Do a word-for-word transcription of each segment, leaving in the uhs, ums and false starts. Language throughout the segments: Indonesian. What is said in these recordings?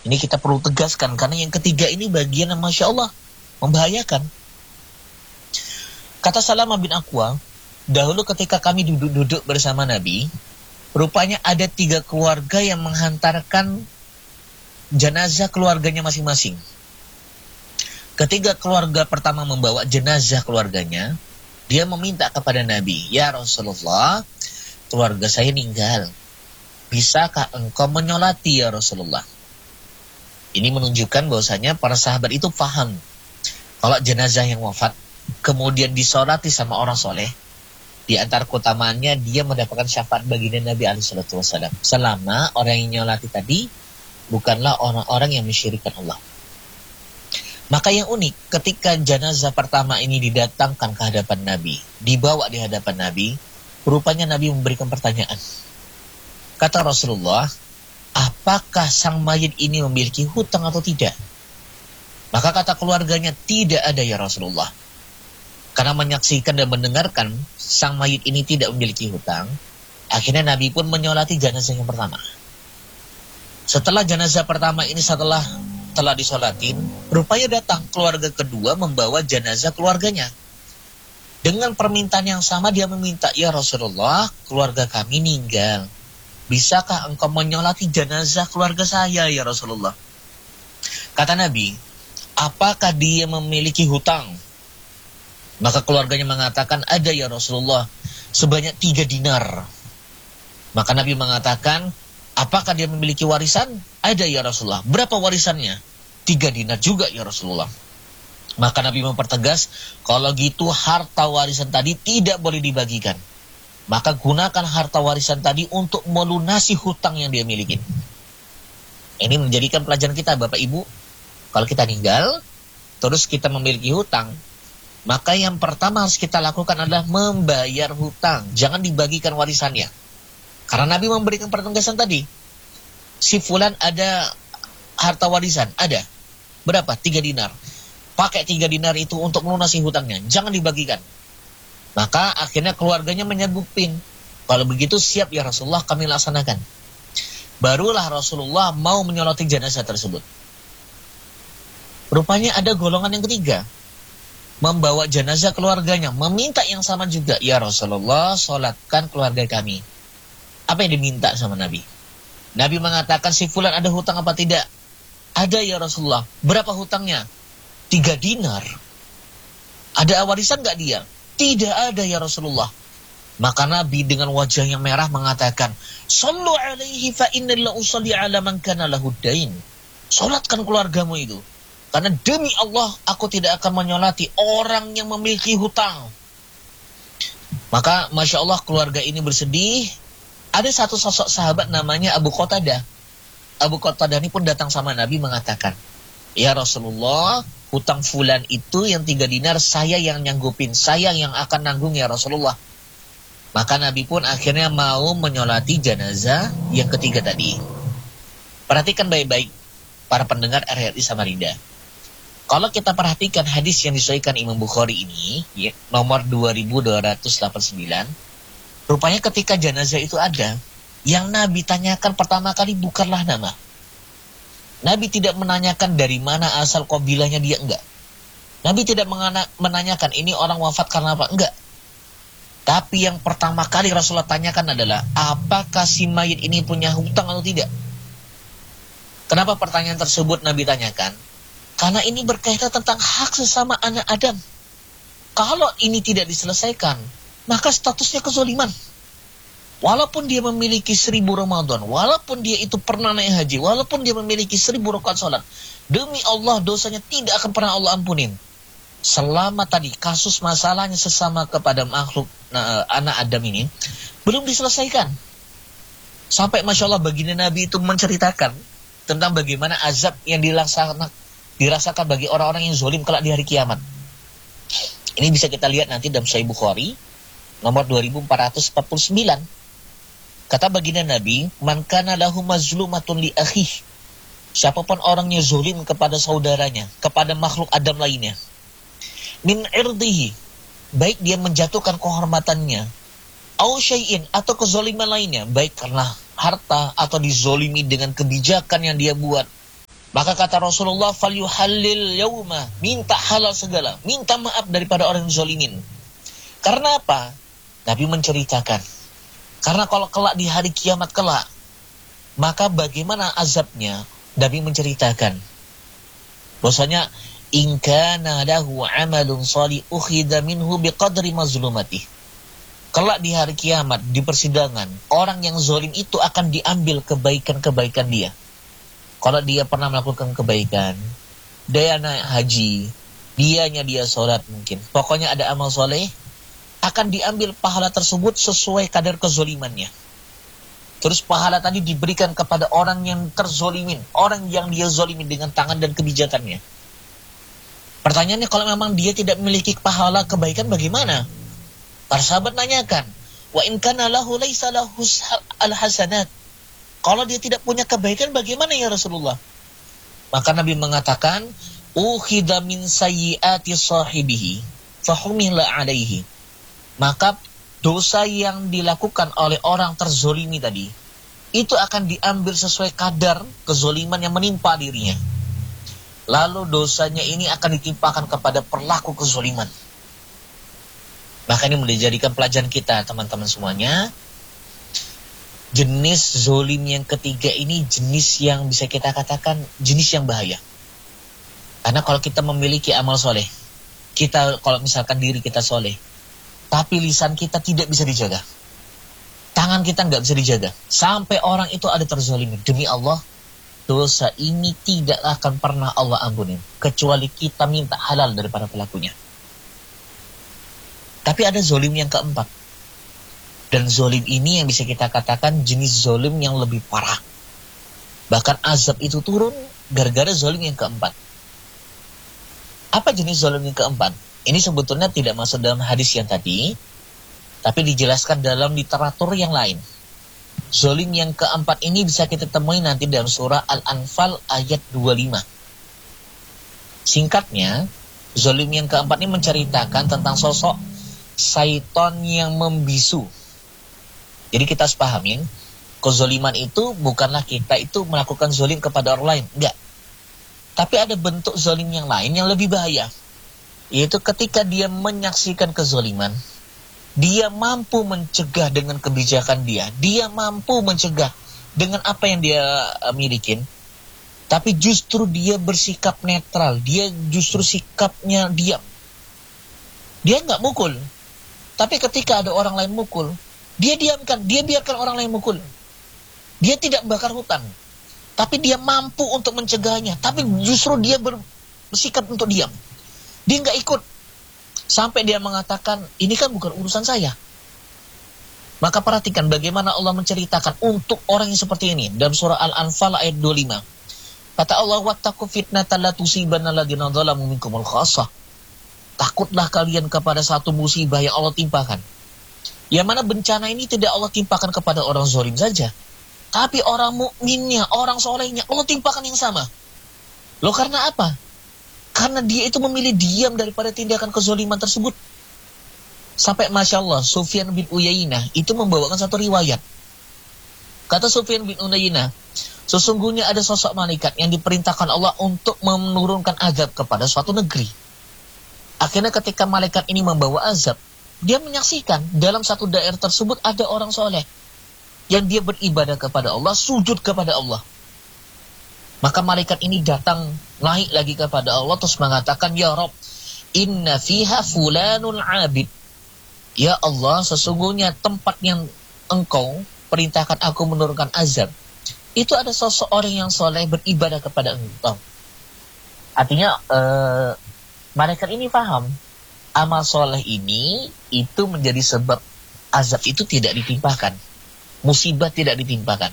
Ini kita perlu tegaskan, karena yang ketiga ini bagian yang Masya Allah membahayakan. Kata Salamah bin Aqwa, dahulu ketika kami duduk-duduk bersama Nabi, rupanya ada tiga keluarga yang menghantarkan jenazah keluarganya masing-masing. Ketiga keluarga pertama membawa jenazah keluarganya, dia meminta kepada Nabi, ya Rasulullah, keluarga saya meninggal, bisakah engkau menyolati ya Rasulullah? Ini menunjukkan bahwasanya para sahabat itu paham kalau jenazah yang wafat kemudian disolati sama orang soleh, di antara keutamaannya dia mendapatkan syafaat baginda Nabi alaihi salatu wasallam. Selama orang yang nyolati tadi bukanlah orang-orang yang mensyirikkan Allah. Maka yang unik, ketika jenazah pertama ini didatangkan ke hadapan Nabi, dibawa di hadapan Nabi, rupanya Nabi memberikan pertanyaan. Kata Rasulullah, apakah sang mayit ini memiliki hutang atau tidak? Maka kata keluarganya, tidak ada ya Rasulullah. Karena menyaksikan dan mendengarkan sang mayit ini tidak memiliki hutang, akhirnya Nabi pun menyolati jenazah yang pertama. Setelah jenazah pertama ini setelah telah disolatin, rupanya datang keluarga kedua membawa jenazah keluarganya. Dengan permintaan yang sama dia meminta, ya Rasulullah, keluarga kami meninggal, bisakah engkau menyolati jenazah keluarga saya ya Rasulullah? Kata Nabi, apakah dia memiliki hutang? Maka keluarganya mengatakan, ada ya Rasulullah, sebanyak tiga dinar. Maka Nabi mengatakan, apakah dia memiliki warisan? Ada ya Rasulullah. Berapa warisannya? Tiga dinar juga ya Rasulullah. Maka Nabi mempertegas, kalau gitu harta warisan tadi tidak boleh dibagikan. Maka gunakan harta warisan tadi untuk melunasi hutang yang dia miliki. Ini menjadikan pelajaran kita Bapak Ibu. Kalau kita meninggal, terus kita memiliki hutang, maka yang pertama harus kita lakukan adalah membayar hutang. Jangan dibagikan warisannya. Karena Nabi memberikan pertegasan tadi. Si fulan ada harta warisan, ada. Berapa? Tiga dinar. Pakai tiga dinar itu untuk melunasi hutangnya. Jangan dibagikan. Maka akhirnya keluarganya menyebupin. Kalau begitu siap ya Rasulullah, kami laksanakan. Barulah Rasulullah mau menyolati jenazah tersebut. Rupanya ada golongan yang ketiga. Membawa jenazah keluarganya, meminta yang sama juga. Ya Rasulullah, sholatkan keluarga kami. Apa yang diminta sama Nabi? Nabi mengatakan, si fulan ada hutang apa tidak? Ada ya Rasulullah. Berapa hutangnya? Tiga dinar. Ada warisan gak dia? Tidak ada ya Rasulullah. Maka Nabi dengan wajah yang merah mengatakan, Sallu alaihi fa innallahu usalli ala man kana lahu dain. Sholatkan keluargamu itu. Karena demi Allah, aku tidak akan menyolati orang yang memiliki hutang. Maka Masya Allah keluarga ini bersedih. Ada satu sosok sahabat namanya Abu Qatadah. Abu Qatadah ini pun datang sama Nabi mengatakan, ya Rasulullah, hutang fulan itu yang tiga dinar saya yang nyanggupin, saya yang akan nanggung ya Rasulullah. Maka Nabi pun akhirnya mau menyolati jenazah yang ketiga tadi. Perhatikan baik-baik para pendengar R R I Samarinda. Kalau kita perhatikan hadis yang disahihkan Imam Bukhari ini, ya, nomor dua ribu dua ratus delapan puluh sembilan, rupanya ketika jenazah itu ada, yang Nabi tanyakan pertama kali bukanlah nama. Nabi tidak menanyakan dari mana asal kabilahnya dia, enggak. Nabi tidak menanyakan ini orang wafat karena apa, enggak. Tapi yang pertama kali Rasulullah tanyakan adalah, apakah si mayit ini punya hutang atau tidak? Kenapa pertanyaan tersebut Nabi tanyakan? Karena ini berkaitan tentang hak sesama anak Adam. Kalau ini tidak diselesaikan, maka statusnya kezaliman. Walaupun dia memiliki seribu Ramadan, walaupun dia itu pernah naik haji, walaupun dia memiliki seribu rakaat salat, demi Allah dosanya tidak akan pernah Allah ampunin. Selama tadi kasus masalahnya sesama kepada makhluk nah, anak Adam ini belum diselesaikan. Sampai Masya Allah baginda Nabi itu menceritakan tentang bagaimana azab yang dilaksanakan dirasakan bagi orang-orang yang zalim kelak di hari kiamat. Ini bisa kita lihat nanti dalam Sahih Bukhari nomor dua ribu empat ratus empat puluh sembilan. Kata baginda Nabi, man kana lahu mazlumatun li akhih. Siapapun orangnya zalim kepada saudaranya, kepada makhluk Adam lainnya. Min irdihi, baik dia menjatuhkan kehormatannya, au syai'in atau kezaliman lainnya, baik karena harta atau dizolimi dengan kebijakan yang dia buat, Maka kata Rasulullah, falyuhallil yauma, minta halal segala, minta maaf daripada orang yang zolimin. Karena apa? Nabi menceritakan, karena kalau kelak di hari kiamat kelak, maka bagaimana azabnya? Nabi menceritakan bahwasanya in kana lahu amalun shalih ukhidha minhu biqadri mazlumatih. Kelak di hari kiamat, di persidangan, orang yang zolim itu akan diambil kebaikan-kebaikan dia. Kalau dia pernah melakukan kebaikan, dia naik haji, dianya dia sholat mungkin, pokoknya ada amal soleh, akan diambil pahala tersebut sesuai kadar kezolimannya. Terus pahala tadi diberikan kepada orang yang terzolimin, orang yang dia zolimin dengan tangan dan kebijakannya. Pertanyaannya, kalau memang dia tidak memiliki pahala kebaikan, bagaimana? Para sahabat nanyakan, wa in kana lahu laisa lahu al-hasanat. Kalau dia tidak punya kebaikan, bagaimana ya Rasulullah? Maka Nabi mengatakan, ukhidha min sayyiati sahibihi fahumila alaihi. Maka dosa yang dilakukan oleh orang terzolimi tadi, itu akan diambil sesuai kadar kezoliman yang menimpa dirinya. Lalu dosanya ini akan ditimpakan kepada pelaku kezoliman. Maka ini menjadikan pelajaran kita, teman-teman semuanya. Jenis zolim yang ketiga ini jenis yang bisa kita katakan jenis yang bahaya. Karena kalau kita memiliki amal soleh, kita kalau misalkan diri kita soleh, tapi lisan kita tidak bisa dijaga, tangan kita nggak bisa dijaga, sampai orang itu ada terzolimi, demi Allah, dosa ini tidak akan pernah Allah ampuni, kecuali kita minta halal daripada pelakunya. Tapi ada zolim yang keempat. Dan zolim ini yang bisa kita katakan jenis zolim yang lebih parah. Bahkan azab itu turun gara-gara zolim yang keempat. Apa jenis zolim yang keempat? Ini sebetulnya tidak masuk dalam hadis yang tadi, tapi dijelaskan dalam literatur yang lain. Zolim yang keempat ini bisa kita temui nanti dalam surah Al-Anfal ayat dua puluh lima. Singkatnya, zolim yang keempat ini menceritakan tentang sosok syaitan yang membisu. Jadi kita harus pahamin, kezoliman itu bukanlah kita itu melakukan zolim kepada orang lain, enggak. Tapi ada bentuk zolim yang lain yang lebih bahaya, yaitu ketika dia menyaksikan kezoliman, dia mampu mencegah dengan kebijakan dia, dia mampu mencegah dengan apa yang dia uh, milikin, tapi justru dia bersikap netral, dia justru sikapnya diam. Dia nggak mukul, tapi ketika ada orang lain mukul, dia diamkan, dia biarkan orang lain mukul. Dia tidak bakar hutan, tapi dia mampu untuk mencegahnya. Tapi justru dia bersikap untuk diam. Dia nggak ikut. Sampai dia mengatakan, ini kan bukan urusan saya. Maka perhatikan bagaimana Allah menceritakan untuk orang yang seperti ini. Dalam surah Al-Anfal ayat dua puluh lima. Kata Allah, wattaqu fitnatan la tusibanna alladziina dzalamu minkumul khassah. Takutlah kalian kepada satu musibah yang Allah timpakan. Yang mana bencana ini tidak Allah timpakan kepada orang zalim saja, tapi orang mukminnya, orang solehnya Allah timpakan yang sama. Loh, karena apa? Karena dia itu memilih diam daripada tindakan kezaliman tersebut. Sampai Masya Allah, Sufyan bin Uyainah itu membawakan satu riwayat. Kata Sufyan bin Uyainah, sesungguhnya ada sosok malaikat yang diperintahkan Allah untuk menurunkan azab kepada suatu negeri. Akhirnya ketika malaikat ini membawa azab, dia menyaksikan dalam satu daerah tersebut ada orang soleh yang dia beribadah kepada Allah, sujud kepada Allah. Maka malaikat ini datang naik lagi kepada Allah terus mengatakan, ya Rabb, inna fiha fulanun abid. Ya Allah, sesungguhnya tempat yang engkau perintahkan aku menurunkan azab, itu ada sosok orang yang soleh beribadah kepada engkau. Artinya eh, malaikat ini paham amal soleh ini itu menjadi sebab azab itu tidak ditimpakan, musibah tidak ditimpakan.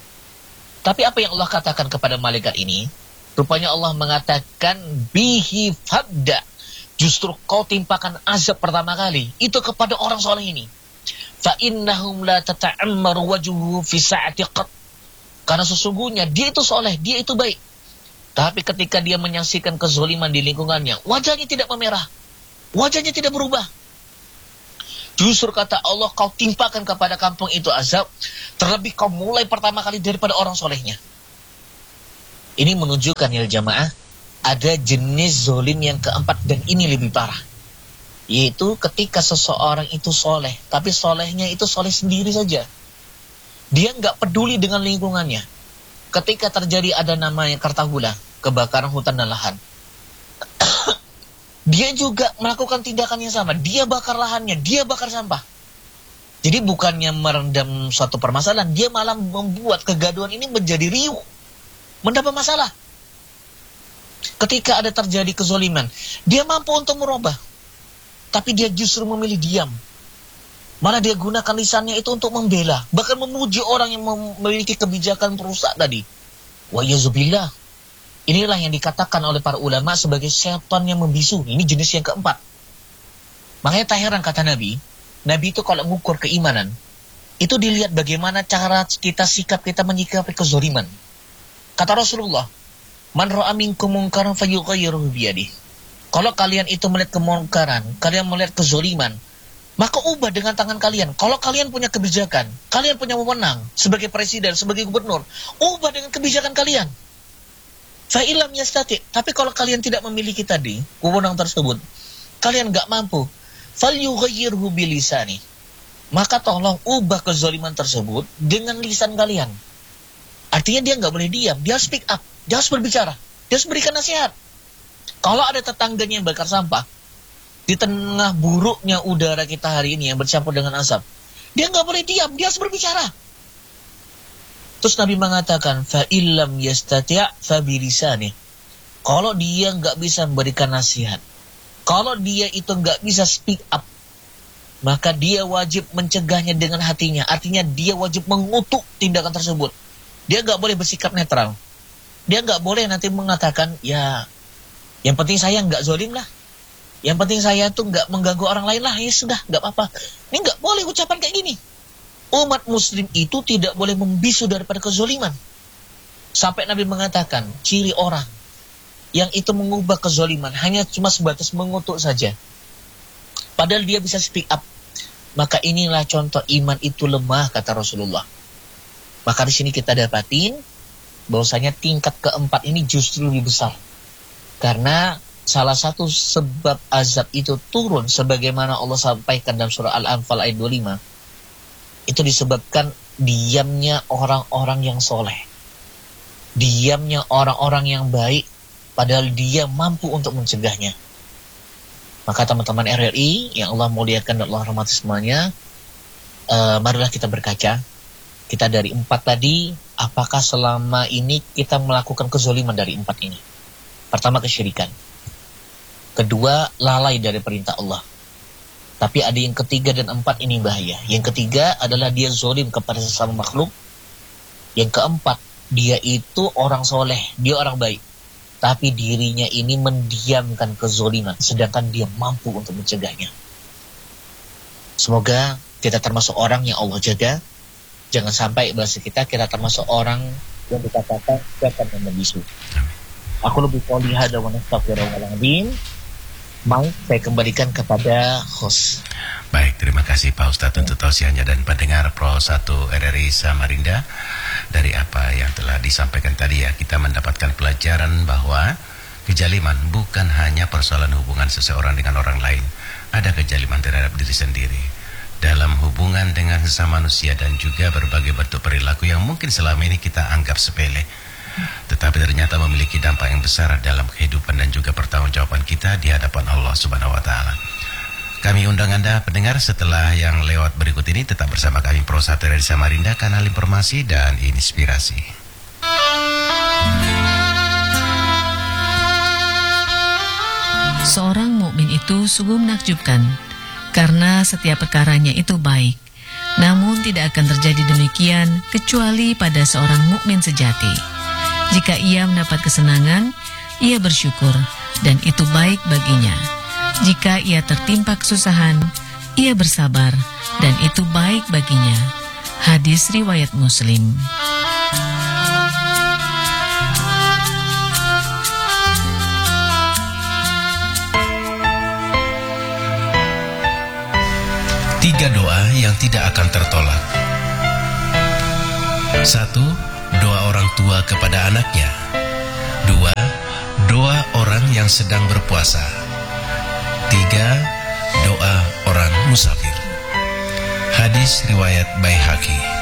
Tapi apa yang Allah katakan kepada malaikat ini? Rupanya Allah mengatakan bihi fabda, justru kau timpakan azab pertama kali itu kepada orang soleh ini. Fa innahum la tata'ammaru wajhuhu fi sa'ati qat. Karena sesungguhnya dia itu soleh, dia itu baik. Tapi ketika dia menyaksikan kezaliman di lingkungannya, wajahnya tidak memerah, wajahnya tidak berubah. Justru kata Allah, kau timpakan kepada kampung itu azab, terlebih kau mulai pertama kali daripada orang solehnya. Ini menunjukkan ya jamaah, ada jenis zolim yang keempat dan ini lebih parah. Yaitu ketika seseorang itu soleh, tapi solehnya itu soleh sendiri saja. Dia nggak peduli dengan lingkungannya. Ketika terjadi ada namanya Kartahula, kebakaran hutan dan lahan, dia juga melakukan tindakan yang sama. Dia bakar lahannya, dia bakar sampah. Jadi bukannya merendam suatu permasalahan, dia malah membuat kegaduhan ini menjadi riuh, mendapat masalah. Ketika ada terjadi kezoliman, dia mampu untuk merubah, tapi dia justru memilih diam. Malah dia gunakan lisannya itu untuk membela, bahkan memuji orang yang memiliki kebijakan perusak tadi. Wa yazubillah. Inilah yang dikatakan oleh para ulama sebagai setan yang membisu. Ini jenis yang keempat. Makanya tak heran kata Nabi, Nabi itu kalau mengukur keimanan, itu dilihat bagaimana cara kita, sikap kita menyikapi kezoliman. Kata Rasulullah, man ra'a minkum munkaran falyughayyirhu biyadihi. Kalau kalian itu melihat kemungkaran, kalian melihat kezoliman, maka ubah dengan tangan kalian. Kalau kalian punya kebijakan, kalian punya wewenang sebagai presiden, sebagai gubernur, ubah dengan kebijakan kalian. Fa illam yastati. Tapi kalau kalian tidak memiliki tadi wewenang tersebut, kalian nggak mampu, falyughayyirhu bilisani. Maka tolong ubah kezoliman tersebut dengan lisan kalian. Artinya dia nggak boleh diam, dia harus speak up, dia harus berbicara, dia harus berikan nasihat. Kalau ada tetangganya yang bakar sampah, di tengah buruknya udara kita hari ini yang bercampur dengan asap, dia nggak boleh diam, dia harus berbicara. Terus Nabi mengatakan, fa illam yastati' fa bilisani. Kalau dia nggak bisa memberikan nasihat, kalau dia itu nggak bisa speak up, maka dia wajib mencegahnya dengan hatinya. Artinya dia wajib mengutuk tindakan tersebut. Dia nggak boleh bersikap netral. Dia nggak boleh nanti mengatakan, ya, yang penting saya nggak zolim lah. Yang penting saya tuh nggak mengganggu orang lain lah. Ya sudah, nggak apa-apa. Ini nggak boleh ucapan kayak gini. Umat muslim itu tidak boleh membisu daripada kezoliman. Sampai Nabi mengatakan, ciri orang yang itu mengubah kezoliman hanya cuma sebatas mengutuk saja, padahal dia bisa speak up, maka inilah contoh iman itu lemah, kata Rasulullah. Maka di sini kita dapatin bahwasanya tingkat keempat ini justru lebih besar. Karena salah satu sebab azab itu turun sebagaimana Allah sampaikan dalam surah Al-Anfal ayat dua puluh lima, itu disebabkan diamnya orang-orang yang soleh, diamnya orang-orang yang baik, padahal dia mampu untuk mencegahnya. Maka teman-teman R R I yang Allah muliakan dan Allah rahmati semuanya, uh, marilah kita berkaca. Kita dari empat tadi, apakah selama ini kita melakukan kezoliman dari empat ini? Pertama, kesyirikan. Kedua, lalai dari perintah Allah. Tapi ada yang ketiga dan empat, ini bahaya. Yang ketiga adalah dia zolim kepada sesama makhluk. Yang keempat, dia itu orang soleh, dia orang baik, tapi dirinya ini mendiamkan kezoliman, sedangkan dia mampu untuk mencegahnya. Semoga kita termasuk orang yang Allah jaga. Jangan sampai bahasa kita, kita termasuk orang yang dikatakan setan dan membisu. Aku lebih qoli hada wa nastaghfirullahaladzim. Mike, saya kembalikan kepada host. Baik, terima kasih Pak Ustadz untuk tausiahnya dan pendengar Pro satu R R I Samarinda. Dari apa yang telah disampaikan tadi ya, kita mendapatkan pelajaran bahwa kejaliman bukan hanya persoalan hubungan seseorang dengan orang lain. Ada kejaliman terhadap diri sendiri dalam hubungan dengan sesama manusia dan juga berbagai bentuk perilaku yang mungkin selama ini kita anggap sepele, tetapi ternyata memiliki dampak yang besar dalam kehidupan dan juga pertanggungjawaban kita di hadapan Allah Subhanahu wa taala. Kami undang Anda pendengar setelah yang lewat berikut ini tetap bersama kami Pro satu R R I Samarinda, kanal informasi dan inspirasi. Seorang mukmin itu sungguh menakjubkan karena setiap perkaranya itu baik. Namun tidak akan terjadi demikian kecuali pada seorang mukmin sejati. Jika ia mendapat kesenangan, ia bersyukur dan itu baik baginya. Jika ia tertimpa kesusahan, ia bersabar dan itu baik baginya. Hadis riwayat Muslim. Tiga doa yang tidak akan tertolak. Satu, doa orang tua kepada anaknya. yang sedang berpuasa. Tiga, doa orang musafir. Hadis riwayat Baihaqi.